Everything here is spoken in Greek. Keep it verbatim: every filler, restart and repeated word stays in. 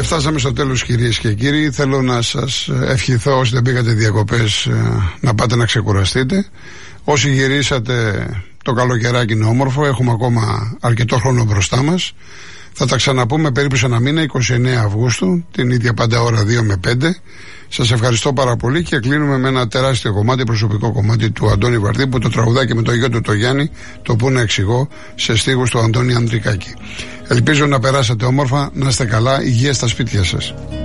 Και φτάσαμε στο τέλος, κυρίες και κύριοι. Θέλω να σας ευχηθώ, όσοι δεν πήγατε διακοπές, να πάτε να ξεκουραστείτε. Όσοι γυρίσατε, το καλοκαιράκι είναι όμορφο, έχουμε ακόμα αρκετό χρόνο μπροστά μας. Θα τα ξαναπούμε περίπου σε ένα μήνα, είκοσι εννέα Αυγούστου, την ίδια πάντα ώρα δύο με πέντε. Σας ευχαριστώ πάρα πολύ και κλείνουμε με ένα τεράστιο κομμάτι, προσωπικό κομμάτι του Αντώνη Βαρδί, που το τραγουδάκι με το γιο του το Γιάννη, το που να εξηγώ, σε στίχους του Αντώνη Ανδρικάκη. Ελπίζω να περάσετε όμορφα, να είστε καλά, υγεία στα σπίτια σας.